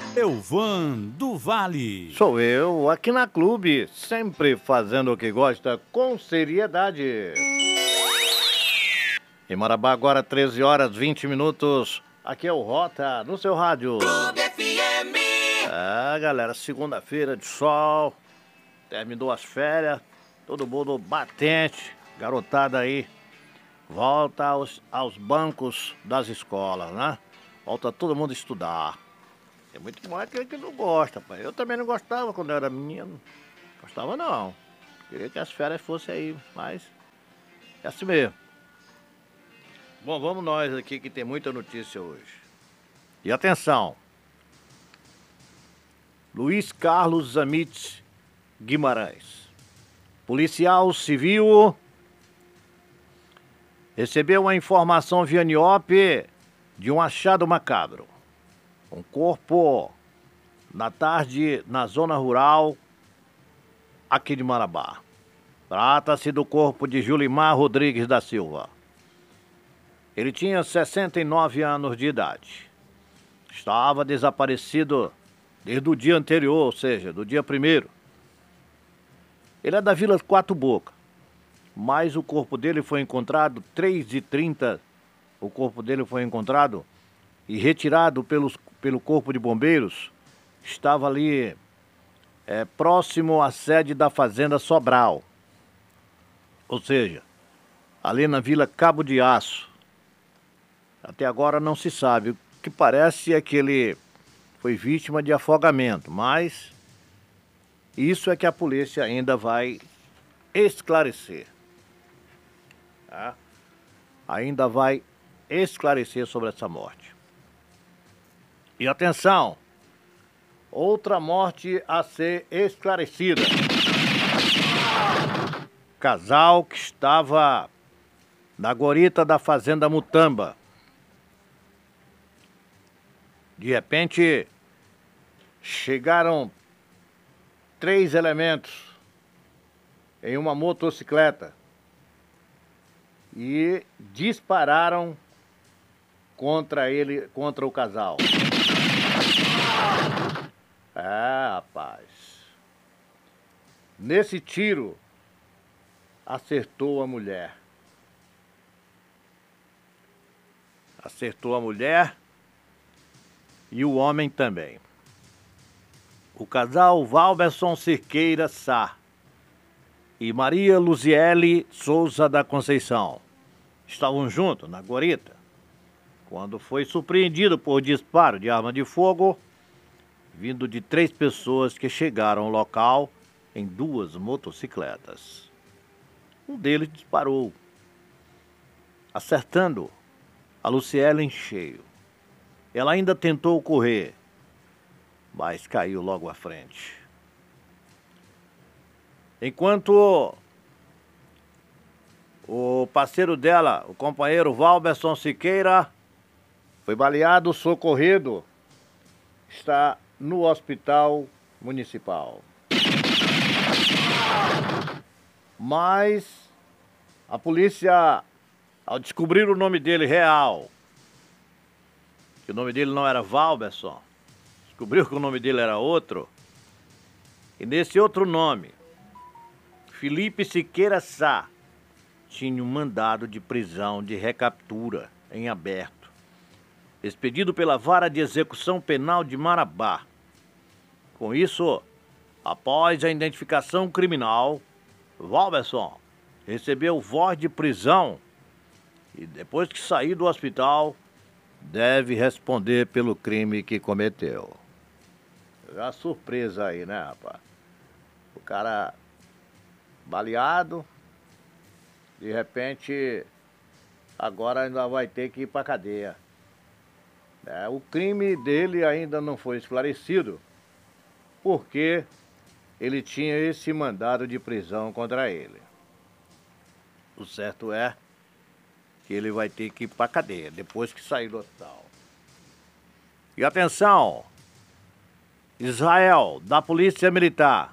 Elvan do Vale. Sou eu, aqui na Clube, sempre fazendo o que gosta com seriedade. Em Marabá, agora 13 horas 20 minutos. Aqui é o Rota, no seu rádio. Clube FM. Galera, segunda-feira de sol. Terminou as férias. Todo mundo batente. Garotada aí. Volta aos bancos das escolas, né? Volta todo mundo a estudar. É muito bom aquele que não gosta, pai. Eu também não gostava quando eu era menino. Gostava não. Queria que as férias fossem aí, mas é assim mesmo. Bom, vamos nós aqui que tem muita notícia hoje. E atenção. Luiz Carlos Zamitz Guimarães. Policial civil recebeu uma informação via NIOP de um achado macabro. Um corpo na tarde na zona rural aqui de Marabá. Trata-se do corpo de Julimar Rodrigues da Silva. Ele tinha 69 anos de idade. Estava desaparecido desde o dia anterior, ou seja, do dia 1º. Ele é da Vila Quatro Boca, mas o corpo dele foi encontrado 3h30. O corpo dele foi encontrado e retirado pelo Corpo de Bombeiros. Estava ali próximo à sede da Fazenda Sobral. Ou seja, ali na Vila Cabo de Aço. Até agora não se sabe. O que parece é que ele foi vítima de afogamento, mas isso é que a polícia ainda vai esclarecer. Tá? Ainda vai esclarecer sobre essa morte. E atenção, outra morte a ser esclarecida. Casal que estava na guarita da Fazenda Mutamba. De repente, chegaram 3 elementos em uma motocicleta e dispararam contra o casal. Rapaz. Nesse tiro, acertou a mulher. Acertou a mulher e o homem também. O casal Valberson Cirqueira Sá e Maria Luziele Souza da Conceição estavam juntos na guarita quando foi surpreendido por disparo de arma de fogo vindo de 3 pessoas que chegaram ao local em 2 motocicletas. Um deles disparou, acertando a Luziele em cheio. Ela ainda tentou correr, mas caiu logo à frente. Enquanto o parceiro dela, o companheiro Valberson Siqueira, foi baleado, socorrido, está no hospital municipal. Mas a polícia, ao descobrir o nome dele real, que o nome dele não era Valberson, descobriu que o nome dele era outro, e nesse outro nome, Felipe Siqueira Sá, tinha um mandado de prisão de recaptura em aberto, expedido pela Vara de Execução Penal de Marabá. Com isso, após a identificação criminal, Valberson recebeu voz de prisão e depois que sair do hospital, deve responder pelo crime que cometeu. Já surpresa aí, né, rapaz? O cara baleado, de repente, agora ainda vai ter que ir pra cadeia. O crime dele ainda não foi esclarecido, porque ele tinha esse mandado de prisão contra ele. O certo é que ele vai ter que ir pra cadeia depois que sair do hospital. E atenção, Israel, da Polícia Militar,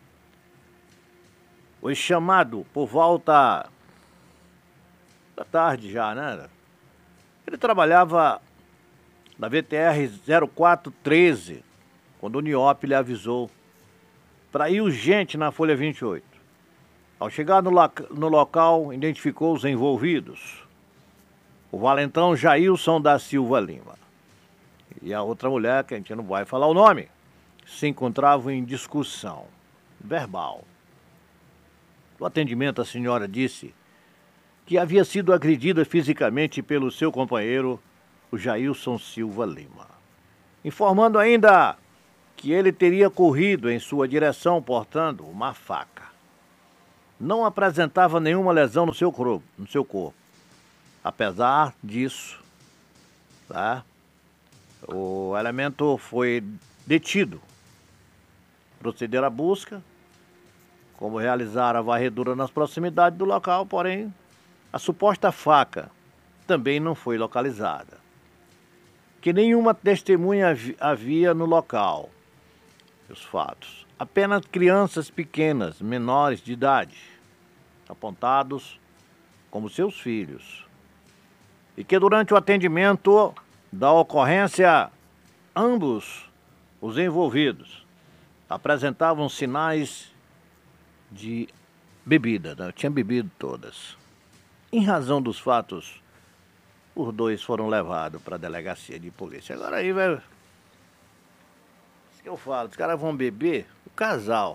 foi chamado por volta da tarde já, né? Ele trabalhava na VTR 0413 quando o NIOP lhe avisou para ir urgente na Folha 28. Ao chegar no local, identificou os envolvidos. O valentão Jailson da Silva Lima e a outra mulher, que a gente não vai falar o nome, se encontravam em discussão verbal. No atendimento, a senhora disse que havia sido agredida fisicamente pelo seu companheiro, o Jailson Silva Lima, informando ainda que ele teria corrido em sua direção portando uma faca. Não apresentava nenhuma lesão no seu corpo. Apesar disso, tá? O elemento foi detido. Procederam à busca, como realizar a varredura nas proximidades do local, porém, a suposta faca também não foi localizada. Que nenhuma testemunha havia no local. Os fatos. Apenas crianças pequenas, menores de idade, apontados como seus filhos. E que durante o atendimento da ocorrência, ambos os envolvidos apresentavam sinais de bebida, né? Tinham bebido todas. Em razão dos fatos, os dois foram levados para a delegacia de polícia. Agora aí, velho, isso que eu falo, os caras vão beber, o casal.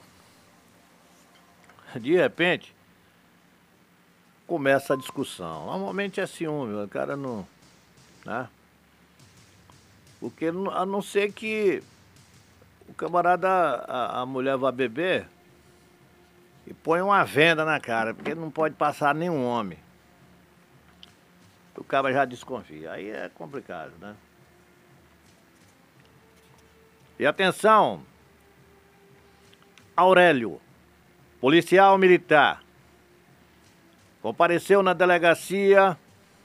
De repente, começa a discussão. Normalmente é ciúme, o cara não... né? Porque a não ser que o camarada, a mulher vá beber e põe uma venda na cara, porque não pode passar nenhum homem. O cara já desconfia. Aí é complicado, né? E atenção, Aurélio, policial militar, compareceu na delegacia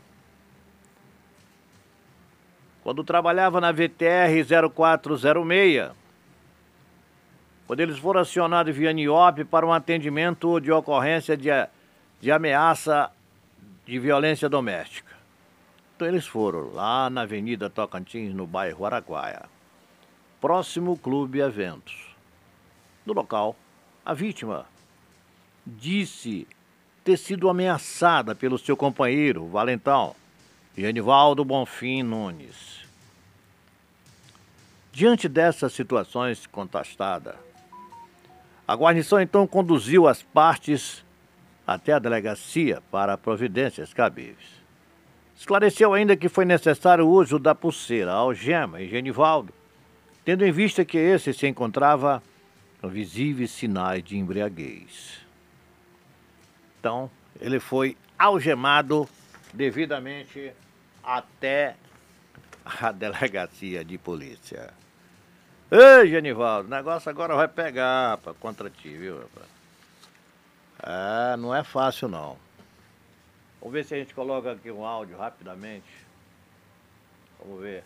quando trabalhava na VTR 0406, quando eles foram acionados via NIOP para um atendimento de ocorrência de ameaça de violência doméstica. Então eles foram lá na Avenida Tocantins, no bairro Araguaia, próximo Clube Eventos. No local, a vítima disse ter sido ameaçada pelo seu companheiro, valentão, Genivaldo Bonfim Nunes. Diante dessas situações contestadas, a guarnição então conduziu as partes até a delegacia para providências cabíveis. Esclareceu ainda que foi necessário o uso da pulseira, algema e Genivaldo, tendo em vista que esse se encontrava com visíveis sinais de embriaguez. Então, ele foi algemado devidamente até a delegacia de polícia. Ei, Genivaldo, o negócio agora vai pegar contra ti, viu, rapaz? Não é fácil, não. Vamos ver se a gente coloca aqui um áudio rapidamente. Vamos ver.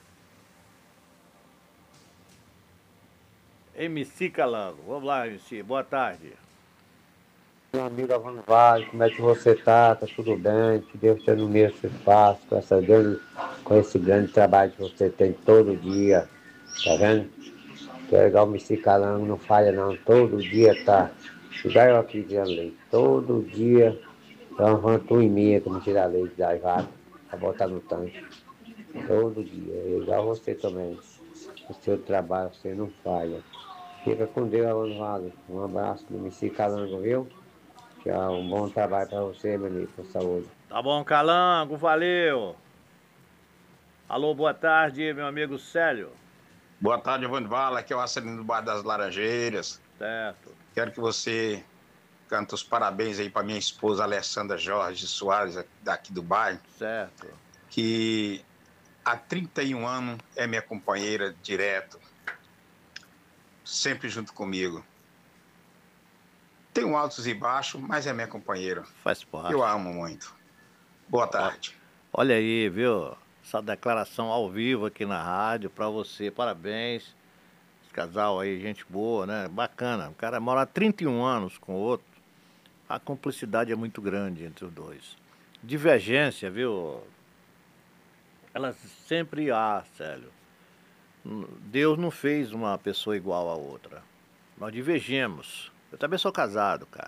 MC Calango. Vamos lá, MC. Boa tarde. Meu amigo Avano Vale, como é que você tá? Tá tudo bem? Que Deus te ilumine esse espaço, com esse grande trabalho que você tem todo dia, tá vendo? Que é legal, o MC Calango não falha não, todo dia tá, igual eu aqui dizendo leite, todo dia eu levanto 1h30 pra me tirar leite das vacas, pra botar no tanque, todo dia, é igual você também, o seu trabalho você não falha. Fica com Deus, Avano Vale, um abraço do MC Calango, viu? Tchau, um bom trabalho para você, meu amigo, com saúde. Tá bom, Calango, valeu. Alô, boa tarde, meu amigo Célio. Boa tarde, Avano Vale, aqui é o Acelino do Bairro das Laranjeiras. Certo. Quero que você cante os parabéns aí para minha esposa Alessandra Jorge Soares, daqui do bairro. Certo. Que há 31 anos é minha companheira direto, sempre junto comigo. Tem altos e baixos, mas é minha companheira. Faz parte. Eu a amo muito. Boa tarde. Olha aí, viu? Essa declaração ao vivo aqui na rádio pra você. Parabéns. Esse casal aí, gente boa, né? Bacana. O cara mora há 31 anos com o outro. A cumplicidade é muito grande entre os dois. Divergência, viu? Elas sempre há, Célio. Deus não fez uma pessoa igual a outra. Nós divergimos. Eu também sou casado, cara.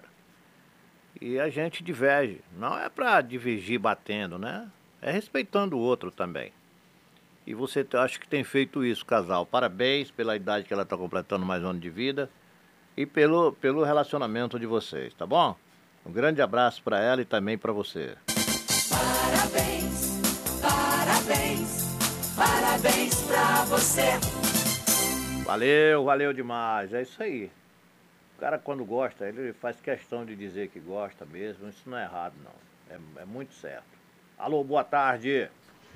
E a gente diverge. Não é pra divergir batendo, né? É respeitando o outro também. E você acho que tem feito isso, casal. Parabéns pela idade que ela está completando, mais um ano de vida. E pelo relacionamento de vocês, tá bom? Um grande abraço para ela e também para você. Parabéns, parabéns, parabéns pra você. Valeu demais. É isso aí. O cara, quando gosta, ele faz questão de dizer que gosta mesmo. Isso não é errado, não. É muito certo. Alô, boa tarde.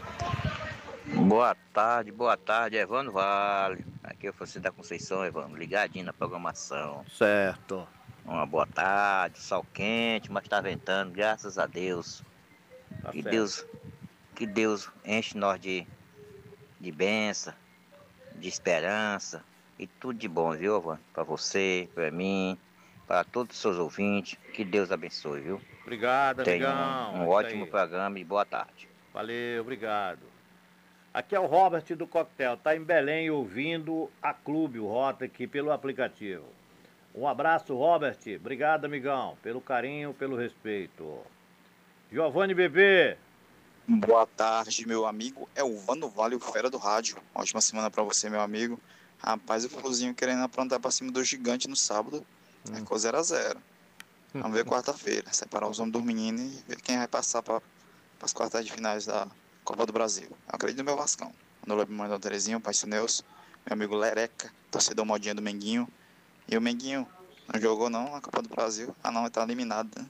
Boa tarde, Evandro Vale. Aqui é o Francisco da Conceição, Evandro, ligadinho na programação. Certo. Uma boa tarde, sol quente, mas tá ventando, graças a Deus. Tá que certo. Deus enche nós de bênção, de esperança e tudo de bom, viu, Evandro? Pra você, pra mim, para todos os seus ouvintes. Que Deus abençoe, viu? Obrigado, Tenha amigão. um É isso ótimo aí. programa e boa tarde. Valeu, obrigado. Aqui é o Robert do Coquetel, tá em Belém ouvindo a Clube, o Rota aqui pelo aplicativo. Um abraço, Robert. Obrigado, amigão, pelo carinho, pelo respeito. Giovanni Bebê. Boa tarde, meu amigo. É o Vano Vale, o fera do rádio. Ótima semana pra você, meu amigo. Rapaz, o Fluzinho querendo aprontar pra cima do gigante no sábado. É com 0-0. Vamos ver quarta-feira. Separar os homens dos meninos e ver quem vai passar para as quartas de finais da Copa do Brasil. Eu acredito no meu Vascão. No Lobo Mãe da Terezinha, o Pai Neus, meu amigo Lereca, torcedor modinha do Menguinho. E o Menguinho não jogou não na Copa do Brasil. Ah não, ele tá eliminado, né?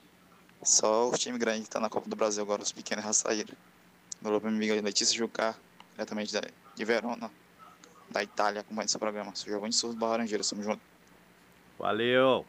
Só os times grandes que estão na Copa do Brasil agora, os pequenos já saíram. No Lobo amiga Letícia Jucá, diretamente de Verona, da Itália, acompanhando esse programa. Sou Giovanni Souza do Laranjeira, somos juntos. Valeu.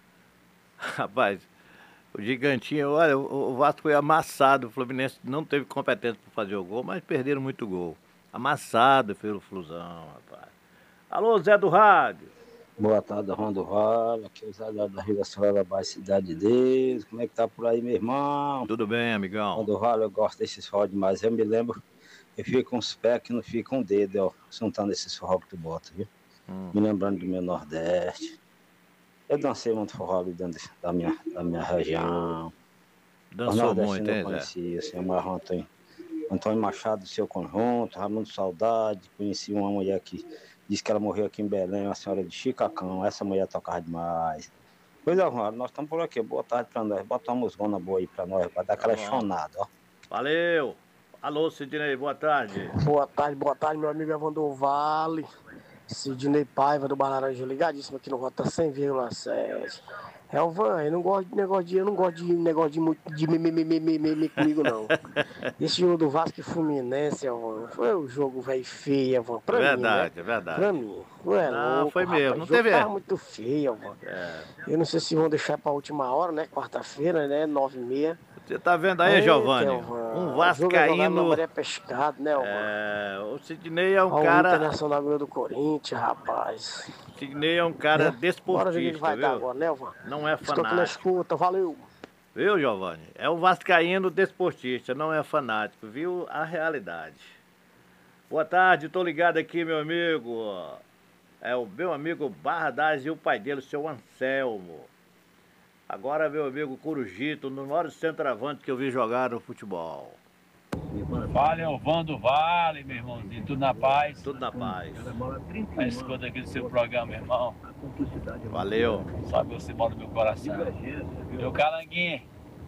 Rapaz, o gigantinho, olha, o Vasco foi amassado. O Fluminense não teve competência para fazer o gol, mas perderam muito gol. Amassado pelo Flusão, rapaz. Alô, Zé do Rádio. Boa tarde, Rondo Vale. Aqui é o Zé da Rio da Senhora da Baixo, Cidade de Deus. Como é que tá por aí, meu irmão? Tudo bem, amigão? Rondo Vale, eu gosto desses forró demais. Eu me lembro, eu fico com os pés que não fica um dedo, ó, juntando esses forró que tu bota, viu? Me lembrando do meu Nordeste. Eu dancei muito forró ali dentro da minha região. Dançou muito, hein, eu conheci, assim, o Antônio Machado do seu conjunto, Raimundo Saudade. Conheci uma mulher que disse que ela morreu aqui em Belém, uma senhora de Chicacão. Essa mulher tocava demais. Pois é, Ronaldo, nós estamos por aqui. Boa tarde pra nós. Bota uma musgona boa aí pra nós, pra dar aquela chonada, ó. Valeu. Alô, Sidney, boa tarde. Boa tarde, meu amigo Evandro Vale. Sidney Paiva do Barlaranja, ligadíssimo aqui no Rota 100,7. Elvan, eu não gosto de negócio de mimimi comigo, não. Esse jogo do Vasco e Fluminense, Elvan, foi o jogo velho feio, Elvan, pra mim, né? É verdade. Pra mim, não, louco, foi mesmo, rapaz, não o jogo teve. tava muito feio, Elvan. Eu não sei se vão deixar pra última hora, né? Quarta-feira, né? 9h30. Você tá vendo aí, Giovanni? Um vascaíno... É pescado, né, Elvan? O Sidney é um Olha cara... o Internacional ganhou do Corinthians, rapaz. Sidney é um cara desportista, Bora ver o que vai viu? dar agora, né, Elvan? Não é Estou aqui na fanático. escuta, valeu. Viu, Giovanni? É um vascaíno desportista, não é fanático, viu? A realidade. Boa tarde, tô ligado aqui, meu amigo. É o meu amigo Barradaz e o pai dele, o seu Anselmo. Agora, meu amigo Corujito, no maior centroavante que eu vi jogar no futebol. Vale, Evandro Vale, meu irmãozinho. Tudo na paz? Tudo na paz. A escuta aqui do seu programa, meu irmão. Valeu. Sabe, você mora no meu coração. Meu calanguinho.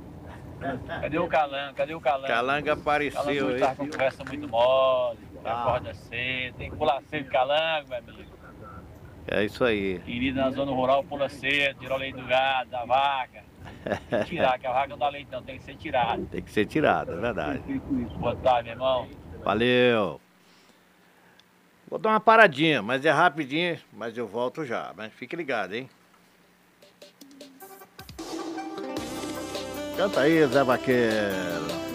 Cadê o calango? Calanga apareceu, Calango hein? tá com conversa muito mole. Acorda cedo. Tem que pular cedo, calango, meu amigo. É isso aí. Querido, na zona rural, pula cedo, tira o leite do gado, da vaca. Tem que tirar, que a vaca não dá leite não, tem que ser tirada. Tem que ser tirado, é verdade. Boa tarde, meu irmão. Valeu. Vou dar uma paradinha, mas é rapidinho, mas eu volto já. Mas fique ligado, hein? Canta aí, Zé Vaqueiro.